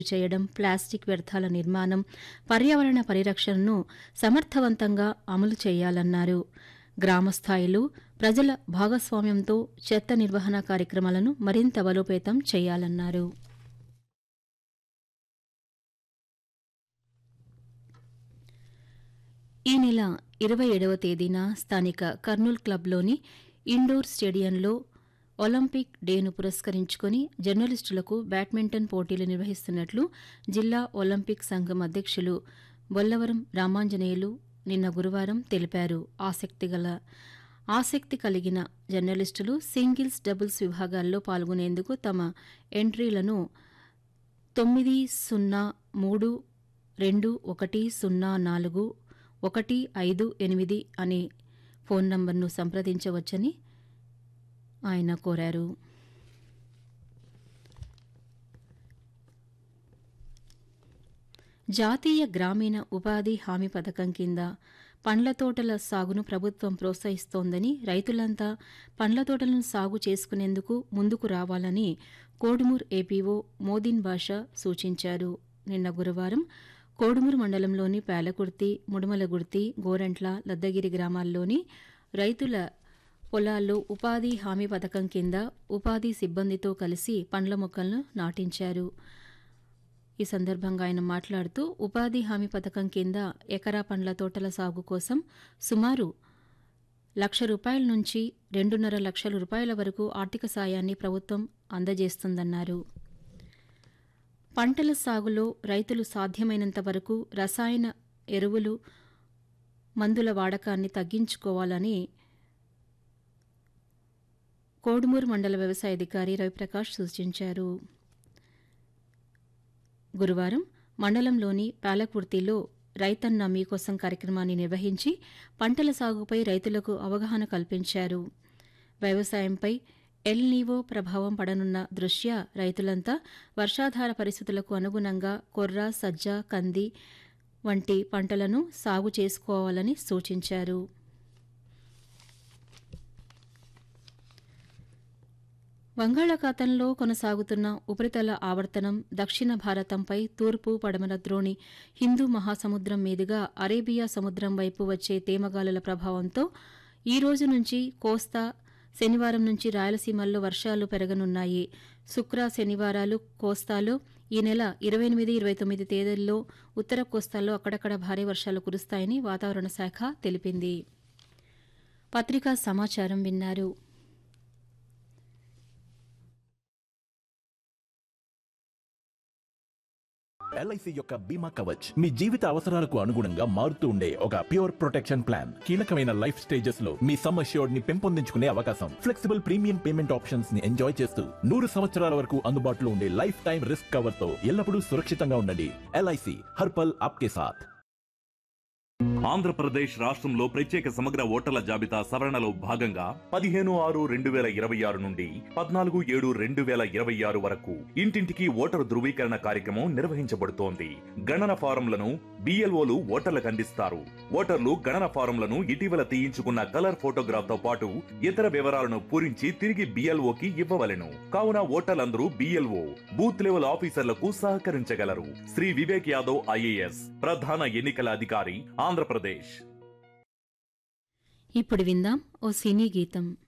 చేయడం, ప్లాస్టిక్ వ్యర్థాల నిర్మాణం, పర్యావరణ పరిరక్షణను సమర్థవంతంగా అమలు చేయాలన్నారు. గ్రామస్థాయిలో ప్రజల భాగస్వామ్యంతో చెత్త నిర్వహణ కార్యక్రమాలను మరింత బలోపేతం చేయాలన్నారు. ఈ నెల 27వ తేదీన స్థానిక కర్నూల్ క్లబ్లోని ఇండోర్ స్టేడియంలో ఒలింపిక్ డేను పురస్కరించుకుని జర్నలిస్టులకు బ్యాడ్మింటన్ పోటీలు నిర్వహిస్తున్నట్లు జిల్లా ఒలింపిక్ సంఘం అధ్యక్షులు బొల్లవరం రామాంజనేయులు నిన్న గురువారం తెలిపారు. ఆసక్తి కలిగిన జర్నలిస్టులు సింగిల్స్, డబుల్స్ విభాగాల్లో పాల్గొనేందుకు తమ ఎంట్రీలను 9032104158 అనే ఫోన్ నంబర్ను సంప్రదించవచ్చని ఆయన కోరారు. జాతీయ గ్రామీణ ఉపాధి హామీ పథకం కింద పండ్ల తోటల సాగును ప్రభుత్వం ప్రోత్సహిస్తోందని, రైతులంతా పండ్ల తోటలను సాగు చేసుకునేందుకు ముందుకు రావాలని కోడుమూర్ ఏపీఓ మోదీన్ బాషా సూచించారు. నిన్న గురువారం కోడుమూరు మండలంలోని పేలకుర్తి, ముడుమలగుర్తి, గోరంట్ల, లద్దగిరి గ్రామాల్లోని రైతుల పొలాల్లో ఉపాధి హామీ పథకం కింద ఉపాధి సిబ్బందితో కలిసి పండ్ల మొక్కలను నాటించారు. ఈ సందర్భంగా ఆయన మాట్లాడుతూ ఉపాధి హామీ పథకం కింద ఎకరా పండ్ల తోటల సాగు కోసం సుమారు ₹1,00,000 నుంచి ₹2,50,000 వరకు ఆర్థిక సాయాన్ని ప్రభుత్వం అందజేస్తుందన్నారు. పంటల సాగులో రైతులు సాధ్యమైనంత వరకు రసాయన ఎరువులు, మందుల వాడకాన్ని తగ్గించుకోవాలని కోడుమూరు మండల వ్యవసాయ అధికారి రవిప్రకాష్ సూచించారు. గురువారం మండలంలోని పాలకుర్తిలో రైతన్న మీకోసం కార్యక్రమాన్ని నిర్వహించి పంటల సాగుపై రైతులకు అవగాహన కల్పించారు. వ్యవసాయంపై ఎల్ నీవో ప్రభావం పడనున్న దృష్ట్యా రైతులంతా వర్షాధార పరిస్థితులకు అనుగుణంగా కొర్ర, సజ్జ, కంది వంటి పంటలను సాగు చేసుకోవాలని సూచించారు. బంగాళాఖాతంలో కొనసాగుతున్న ఉపరితల ఆవర్తనం దక్షిణ భారతంపై తూర్పు, పడమర ద్రోణి హిందూ మహాసముద్రం మీదుగా అరేబియా సముద్రం వైపు వచ్చే తేమగాలుల ప్రభావంతో ఈ రోజు నుంచి కోస్తా, శనివారం నుంచి రాయలసీమల్లో వర్షాలు పెరగనున్నాయి. శుక్ర, శనివారాలు కోస్తాలో, ఈ నెల 28, 29 తేదీల్లో ఉత్తర కోస్తాలో అక్కడక్కడ భారీ వర్షాలు కురుస్తాయని వాతావరణ శాఖ తెలిపింది. పత్రికా సమాచారం విన్నారు. ఎల్ఐసి యొక్క బీమా కవచ్ మీ జీవిత అవసరాలకు అనుగుణంగా మారుతూ ఉండే ఒక ప్యూర్ ప్రొటెక్షన్ ప్లాన్. కీలకమైన లైఫ్ స్టేజెస్ లో మీ సమ్ అష్యూర్డ్ ని పెంపొందించుకునే అవకాశం, ఫ్లెక్సిబుల్ ప్రీమియం పేమెంట్ ఆప్షన్స్ ని ఎంజాయ్ చేస్తూ 100 సంవత్సరాల వరకు అందుబాటులో ఉండే లైఫ్ టైం రిస్క్ కవర్ తో ఎల్లప్పుడూ సురక్షితంగా ఉండండి. ఎల్ఐసి హర్పల్ ఆప్కే సాథ్. ఆంధ్రప్రదేశ్ రాష్ట్రంలో ప్రత్యేక సమగ్ర ఓటర్ల జాబితా సవరణలో భాగంగా 15/6/2026 నుండి 14/7/2026 వరకు ఇంటింటికి ఓటరు ధృవీకరణ కార్యక్రమం నిర్వహించబడుతోంది. గణన ఫారంలను బిఎల్ఓలు ఓటర్లకు అందిస్తారు. ఓటర్లు గణన ఫారంలను ఇటీవల తీయించుకున్న కలర్ ఫోటోగ్రాఫ్ తో పాటు ఇతర వివరాలను పూరించి తిరిగి బిఎల్ఓకి ఇవ్వవలెను. కావున ఓటర్లందరూ బిఎల్ఓ బూత్ లెవెల్ ఆఫీసర్లకు సహకరించగలరు. శ్రీ వివేక్ యాదవ్ ఐఏఎస్ ప్రధాన ఎన్నికల అధికారి, ఆంధ్రప్రదేశ్. ఇప్పుడు విందాం ఓ సినీ గీతం.